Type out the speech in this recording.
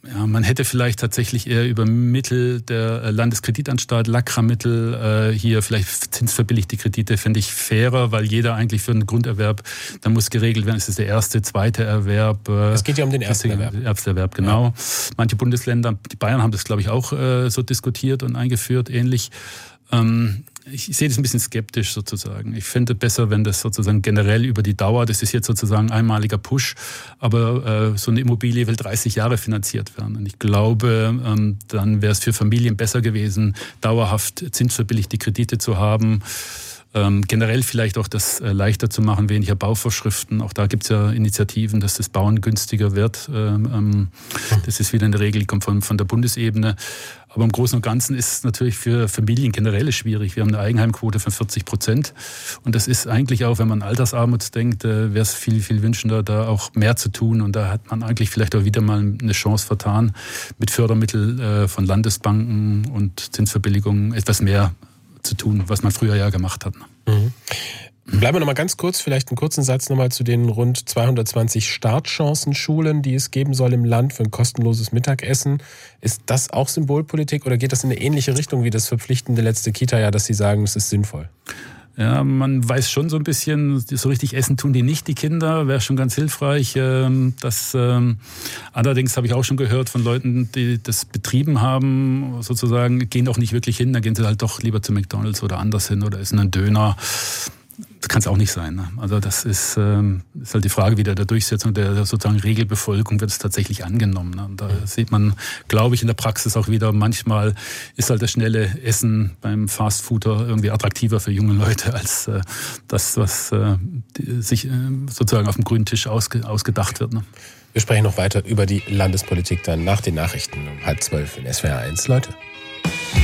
Ja, man hätte vielleicht tatsächlich eher über Mittel der Landeskreditanstalt, LACRA-Mittel, hier vielleicht zinsverbilligte Kredite, fände ich fairer, weil jeder eigentlich für einen Grunderwerb, da muss geregelt werden, ist es der erste, zweite Erwerb. Es geht ja um den ersten Erwerb. Ersterwerb, genau. Ja. Manche Bundesländer, die Bayern haben das, glaube ich, auch so diskutiert und eingeführt, ähnlich. Ich sehe das ein bisschen skeptisch sozusagen. Ich fände besser, wenn das sozusagen generell über die Dauer, das ist jetzt sozusagen ein einmaliger Push, aber so eine Immobilie will 30 Jahre finanziert werden. Und ich glaube, dann wäre es für Familien besser gewesen, dauerhaft zinsverbilligte Kredite zu haben. Generell vielleicht auch das leichter zu machen, weniger Bauvorschriften. Auch da gibt es ja Initiativen, dass das Bauen günstiger wird. Das ist wieder eine Regel, die kommt von der Bundesebene. Aber im Großen und Ganzen ist es natürlich für Familien generell schwierig. Wir haben eine Eigenheimquote von 40%. Und das ist eigentlich auch, wenn man an Altersarmut denkt, wäre es viel, viel wünschender, da auch mehr zu tun. Und da hat man eigentlich vielleicht auch wieder mal eine Chance vertan, mit Fördermitteln von Landesbanken und Zinsverbilligungen etwas mehr zu tun, was man früher ja gemacht hat. Mhm. Bleiben wir noch mal ganz kurz, vielleicht einen kurzen Satz noch mal zu den rund 220 Startchancenschulen, die es geben soll im Land für ein kostenloses Mittagessen. Ist das auch Symbolpolitik oder geht das in eine ähnliche Richtung wie das verpflichtende letzte Kita-Jahr, dass Sie sagen, es ist sinnvoll? Ja, man weiß schon so ein bisschen, so richtig essen tun die nicht, die Kinder, wäre schon ganz hilfreich. Allerdings habe ich auch schon gehört von Leuten, die das betrieben haben, sozusagen, gehen auch nicht wirklich hin, dann gehen sie halt doch lieber zu McDonald's oder anders hin oder essen einen Döner. Das kann es auch nicht sein. Ne? Also das ist halt die Frage wieder der Durchsetzung der sozusagen Regelbefolgung, wird es tatsächlich angenommen. Ne? Und da sieht man, glaube ich, in der Praxis auch wieder, manchmal ist halt das schnelle Essen beim Fastfooder irgendwie attraktiver für junge Leute als das, was sich sozusagen auf dem grünen Tisch ausgedacht wird. Ne? Wir sprechen noch weiter über die Landespolitik dann nach den Nachrichten um 11:30 in SWR 1. Leute.